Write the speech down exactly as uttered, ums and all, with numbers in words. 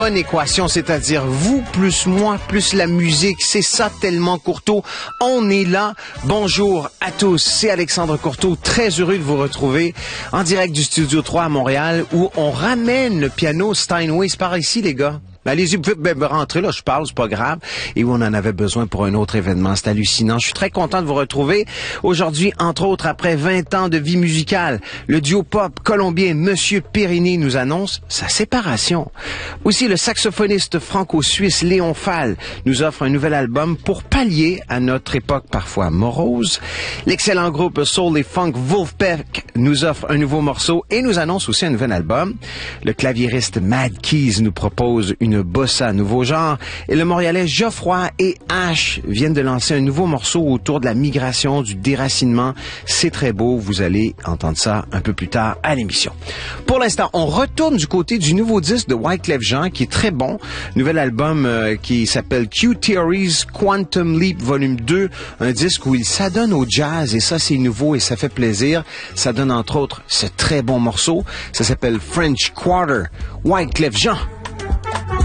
Bonne équation, c'est-à-dire vous plus moi plus la musique, c'est ça tellement Courteau. On est là. Bonjour à tous, c'est Alexandre Courteau, très heureux de vous retrouver en direct du Studio trois à Montréal où on ramène le piano Steinway. C'est par ici les gars. Allez-y, vous pouvez ben, rentrer, là, je parle, c'est pas grave. Et où on en avait besoin pour un autre événement. C'est hallucinant. Je suis très content de vous retrouver aujourd'hui, entre autres, après vingt ans de vie musicale. Le duo pop colombien Monsieur Périni nous annonce sa séparation. Aussi, le saxophoniste franco-suisse Léon Fall nous offre un nouvel album pour pallier à notre époque parfois morose. L'excellent groupe Soul et Funk Wolfpack nous offre un nouveau morceau et nous annonce aussi un nouvel album. Le claviériste Mad Keys nous propose une une bossa nouveau genre, et le Montréalais Geoffroy et Ash viennent de lancer un nouveau morceau autour de la migration, du déracinement. C'est très beau, vous allez entendre ça un peu plus tard à l'émission. Pour l'instant, on retourne du côté du nouveau disque de Wyclef Jean, qui est très bon. Nouvel album euh, qui s'appelle Q-Theories Quantum Leap Volume deux, un disque où il s'adonne au jazz, et ça c'est nouveau et ça fait plaisir. Ça donne entre autres ce très bon morceau, ça s'appelle French Quarter. Wyclef Jean.